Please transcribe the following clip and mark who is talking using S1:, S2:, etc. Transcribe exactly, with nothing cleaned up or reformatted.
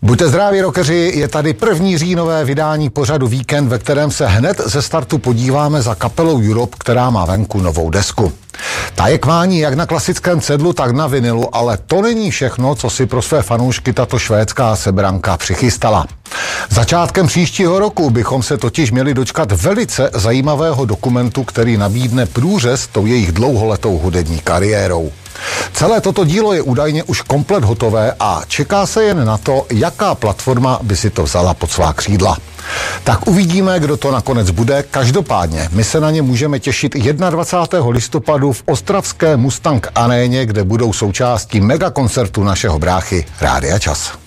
S1: Buďte zdraví, rockeři, je tady první říjnové vydání pořadu Víkend, ve kterém se hned ze startu podíváme za kapelou Europe, která má venku novou desku. Ta je k vání jak na klasickém cedlu, tak na vinilu, ale to není všechno, co si pro své fanoušky tato švédská sebranka přichystala. Začátkem příštího roku bychom se totiž měli dočkat velice zajímavého dokumentu, který nabídne průřez tou jejich dlouholetou hudební kariérou. Celé toto dílo je údajně už komplet hotové a čeká se jen na to, jaká platforma by si to vzala pod svá křídla. Tak uvidíme, kdo to nakonec bude. Každopádně my se na ně můžeme těšit dvacátého prvního listopadu v ostravské Mustang aréně, kde budou součástí megakoncertu našeho bráchy Rádia Čas.